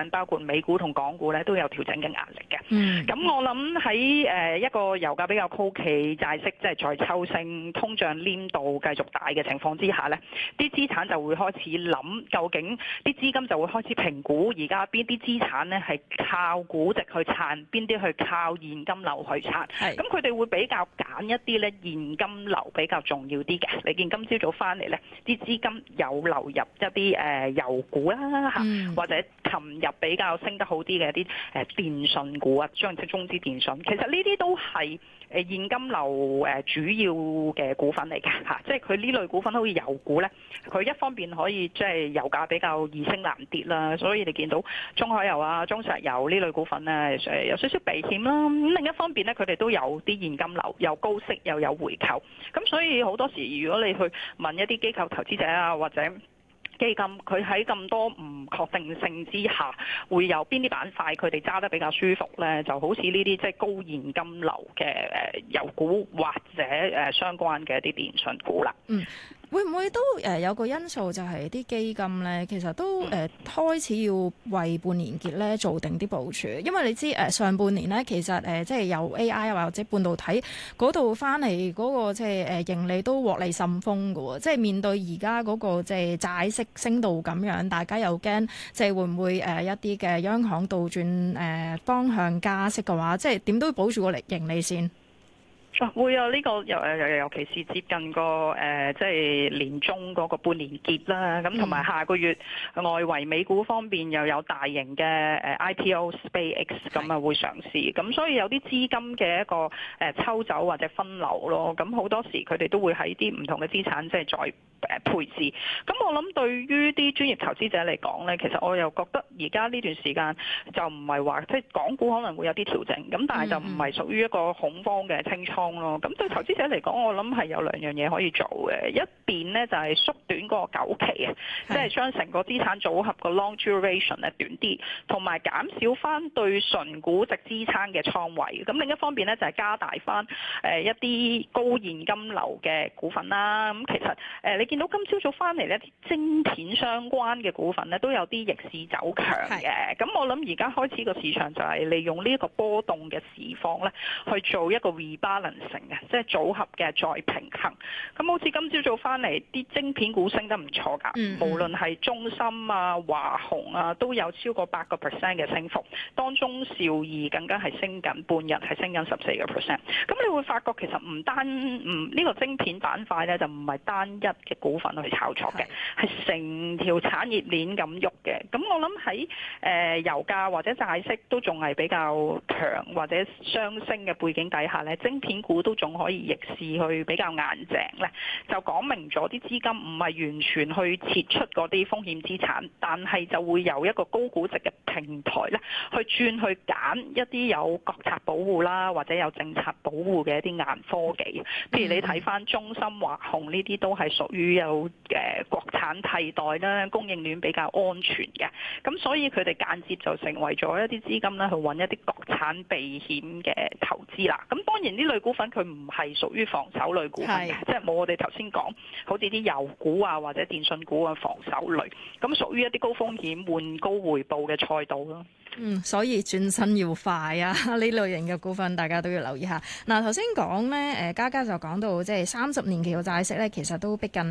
產，包括美股同港股咧都有調整嘅壓力嘅。咁我諗喺一個油價比較高企、債息即係再抽升、通脹黏度繼續大嘅情況之下咧，啲資產就會開始諗究竟啲資金就會開始評估而家邊啲資產咧係靠估值去撐，邊啲去靠現金流去撐。咁佢哋會比較揀一啲咧現金流比較重要啲嘅。你見今朝早翻嚟咧，啲資金有流入一啲油股啦或者琴日比較升得好啲嘅一啲電訊股啊，即係中資電訊。其實呢啲都係現金流主要嘅股份嚟嘅嚇，即係佢呢類股份好似油股咧，佢一方面可以即係油價比較易升難跌啦，所以你見到中海油啊、中石油呢類股份咧有少少避險啦。咁另一方面咧，佢哋都有啲現金流，又高息又有回購，咁所以好多時如果你去問一啲機構投資者啊或者基金，佢喺咁多唔確定性之下，會有邊啲板塊佢哋揸得比較舒服咧？就好似呢啲即係高現金流嘅油股或者相關嘅一啲電訊股啦。 會唔會都有個因素就係啲基金咧，其實都開始要為半年結咧做定啲部署，因為你知上半年咧其實即係由 AI 或者半導體嗰度翻嚟嗰個即係盈利都獲利甚豐㗎喎，即係面對而家嗰個即係債息升到咁樣，大家又驚即係會唔會一啲嘅央行倒轉方向加息嘅話，即係點都要保住個盈利先。 會啊！呢個尤其是接近個即係年中嗰個半年結啦，咁同埋下個月外圍美股方面又有大型嘅IPO SpaceX 咁啊會上市，咁所以有啲資金嘅一個抽走或者分流咯，咁好多時佢哋都會喺啲唔同嘅資產即係再配置。咁我諗對於啲專業投資者嚟講咧，其實我又覺得而家呢段時間就唔係話即係港股可能會有啲調整，咁但係就唔係屬於一個恐慌嘅清倉咯。咁對投資者嚟講，我諗係有兩樣嘢可以做嘅。一邊咧就係縮短嗰個久期啊，即係將成個資產組合個 long duration 咧短啲，同埋減少翻對純估值支撐嘅倉位。咁另一方面咧就係加大翻一啲高現金流嘅股份啦。咁其實你見到今朝早翻嚟咧，晶片相關嘅股份咧都有啲逆市走強嘅。咁我諗而家開始個市場就係利用呢一個波動嘅市況咧，去做一個 rebalancing 嘅，即係組合嘅再平衡。咁好似今朝早翻嚟啲晶片股升得唔錯㗎，無論係中芯啊、華虹啊，都有超過8%嘅升幅。當中兆易更加係升緊，半日係升緊14%。咁你會發覺其實唔單呢個晶片板塊咧，就唔係單一嘅股份去炒作嘅，係成條產業鏈咁喐嘅。咁我諗喺油價或者債息都仲係比較強或者雙升嘅背景底下咧，晶片股都仲可以逆市去比較硬淨咧，就講明咗啲資金唔係完全去撤出嗰啲風險資產，但係就會有一個高估值嘅平台咧，去轉去揀一啲有國策保護啦，或者有政策保護嘅一啲硬科技。譬如你睇翻中芯、華虹呢啲都係屬於有國產替代啦，供應鏈比較安全嘅。咁所以佢哋間接就成為咗一啲資金咧去揾一啲國產避險嘅投資啦。咁當然呢類股份佢唔係屬於防守類股份嘅，即係冇我哋頭先講好似啲油股啊或者電訊股啊防守類，咁屬於一啲高風險換高回報嘅賽道咯。 所以轉身要快啊！呢類型嘅股份大家都要留意下。嗱，頭先講咧，嘉嘉就講到即係30年期嘅債息咧，其實都逼近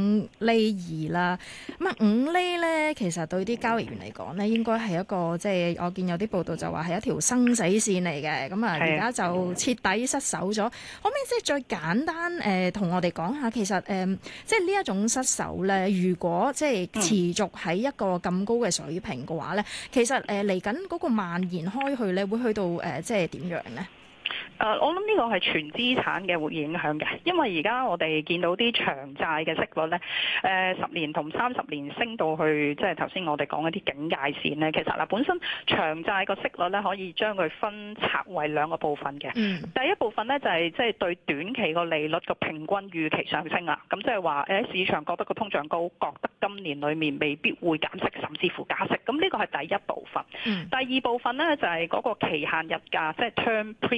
5.2%啦。咁5厘咧，其實對啲交易員嚟講咧，應該係一個即係我見有啲報道就話係一條生死線嚟嘅。咁啊，而家就徹底失守咗。可唔可以即係最簡單同我哋講下，其實即係呢一種失守咧，如果即係持續喺一個咁高嘅水平嘅話咧，其實嚟緊嗰個蔓延開去咧，會去到即係點樣咧？ 我諗呢個係全資產嘅會影響嘅，因為而家我哋見到啲長債嘅息率咧，10年同30年升到去，即係頭先我哋講一啲警戒線咧。其實嗱，本身長債個息率咧可以將佢分拆為2個部分嘅。第一部分咧就係即係對短期個利率個平均預期上升啦。咁即係話市場覺得個通脹高，覺得今年裡面未必會減息，甚至乎加息。咁呢個係第一部分。第二部分咧就係嗰個期限日價，即係 term premium。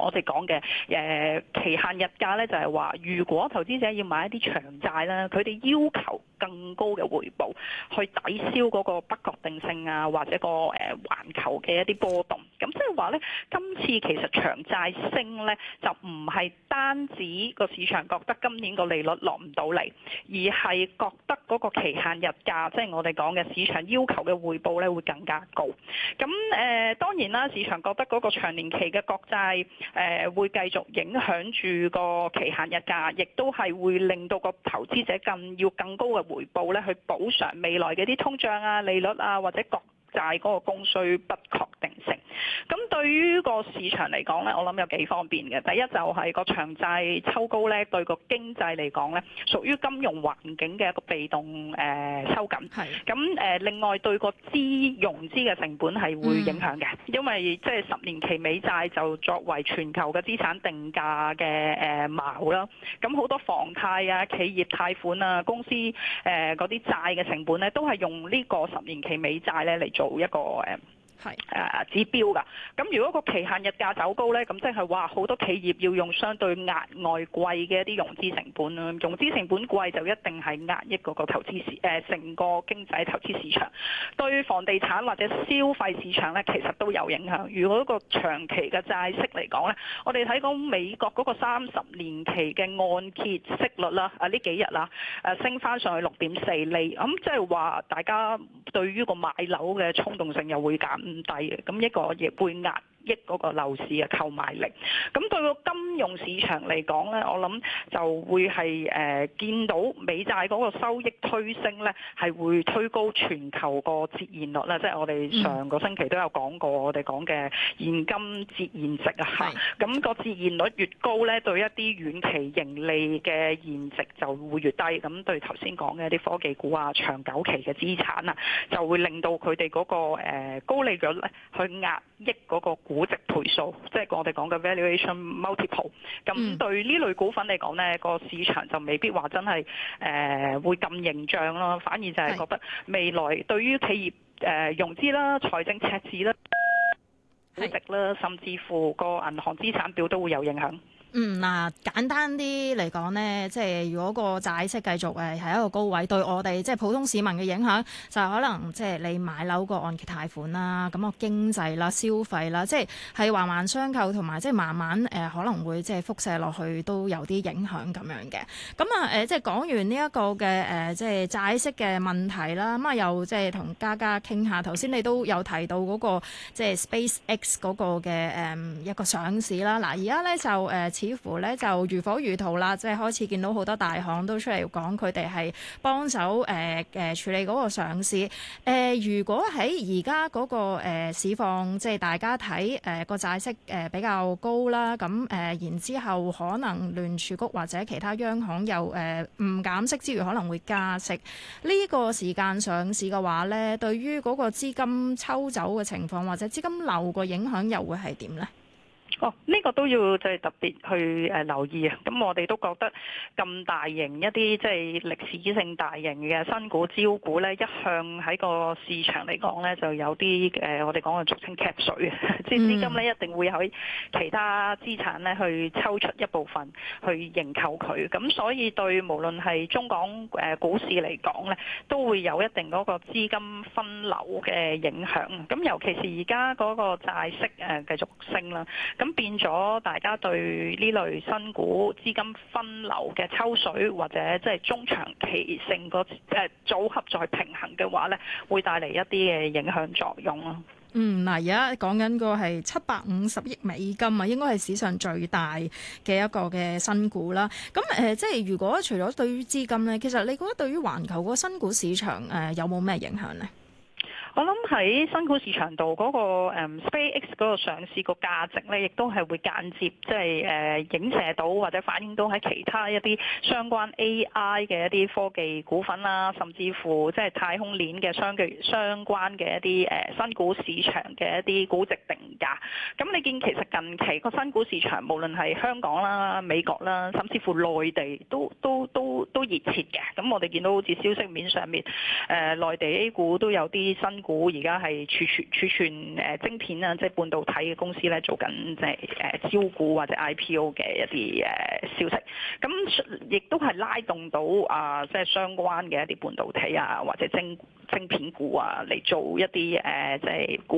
我哋講嘅期限日價咧，就係話如果投資者要買一啲長債啦，佢哋要求更高嘅回報，去抵消嗰個不確定性啊，或者個環球嘅一啲波動。咁即係話咧，今次其實長債升咧，就唔係單止個市場覺得今年個利率落唔到嚟，而係覺得嗰個期限日價，即係我哋講嘅市場要求嘅回報咧，會更加高。咁當然啦，市場覺得嗰個長年期嘅國債會繼續影響住個期限日價，亦都係會令到個投資者要更高嘅回報咧，去補償未來嘅啲通脹啊、利率啊或者國債嗰個供需不確定性。咁對於個市場嚟講咧，我諗有幾方面嘅。第一就係個長債抽高咧，對個經濟嚟講咧，屬於金融環境嘅一個被動收緊。係。咁另外對個融資嘅成本係會影響嘅，因為即係10年期美債就作為全球嘅資產定價嘅錨啦。咁好多房貸啊、企業貸款啊、公司嗰啲債嘅成本咧，都係用呢個10年期美債咧嚟做一個指標㗎。咁如果個期限日價走高咧，咁即係話好多企業要用相對額外貴嘅一啲融資成本啦。融資成本貴就一定係壓抑嗰個投資成個經濟投資市場，對房地產或者消費市場咧，其實都有影響。如果個長期嘅債息嚟講咧，我哋睇到美國嗰個30年期嘅按揭息率啦，呢幾日啦，升翻上去6.4厘，咁即係話大家對於個買樓嘅衝動性又會減低嘅，咁一個亦會壓抑嗰個樓市嘅購買力。咁對個金融市場嚟講咧，我諗就會係見到美債嗰個收益推升咧，係會推高全球個折現率啦。即係我哋上個星期都有講過，我哋講嘅現金折現值啊。咁個折現率越高咧，對一啲遠期盈利嘅現值就會越低。咁對頭先講嘅一啲科技股啊、長久期嘅資產啊，就會令到佢哋嗰個高利率咧去壓抑嗰個估值倍數，即係我哋講嘅 valuation multiple。咁對呢類股份嚟講呢，個市場就未必話真係會咁形象咯，反而就係覺得未來對於企業融資啦、財政赤字啦、估值啦，甚至乎個銀行資產表都會有影響。 嗱，簡單啲嚟講呢，即係如果個債息繼續係一個高位，對我哋即係普通市民嘅影響就係可能即係你買樓個按揭貸款啦，咁個經濟啦、消費啦，即係環環相扣，同埋即係慢慢可能會即係輻射落去都有啲影響咁樣嘅。咁即係講完呢一個嘅即係債息嘅問題啦，咁又即係同嘉嘉傾下。頭先你都有提到嗰個即係 SpaceX 嗰個嘅一個上市啦。嗱，而家咧就似乎咧就如火如荼啦，即係開始見到好多大行都出嚟講佢哋係幫手處理嗰個上市。如果喺而家嗰個市況，即係大家睇個債息比較高啦，咁然之後可能聯儲局或者其他央行又唔減息之餘可能會加息，呢個時間上市嘅話咧，對於嗰個資金抽走嘅情況或者資金流個影響又會係點咧？ 呢個都要即係特別去留意啊！咁我哋都覺得咁大型一啲即係歷史性大型嘅新股招股咧，一向喺個市場嚟講咧就有啲我哋講嘅俗稱 cap 水即係資金咧一定會喺其他資產咧去抽出一部分去認購佢，咁所以對無論係中港股市嚟講咧，都會有一定嗰個資金分流嘅影響。咁尤其是而家嗰個債息繼續升啦，咁變咗大家對呢類新股資金分流嘅抽水或者即係中長期性個組合再平衡嘅話咧，會帶嚟一啲嘅影響作用咯。 嗱，而家講緊個係750億美金啊，應該係史上最大嘅一個嘅新股啦。咁即係如果除咗對於資金咧，其實你覺得對於環球嗰個新股市場有冇咩影響呢？ 我諗喺新股市場度嗰個SpaceX 嗰個上市個價值咧，亦都係會間接即係影射到或者反映到喺其他一啲相關 AI 嘅一啲科技股份啦，甚至乎即係太空鏈嘅相關嘅一啲新股市場嘅一啲估值定價。咁你見其實近期個新股市場無論係香港啦、美國啦，甚至乎內地都熱切嘅。咁我哋見到好似消息面上面內地 A 股都有啲新新股，而家係儲存晶片啊，即係半導體嘅公司咧做緊即係招股或者 IPO 嘅一啲消息，咁亦都係拉動到即係相關嘅一啲半導體啊或者晶片股啊嚟做一啲即係股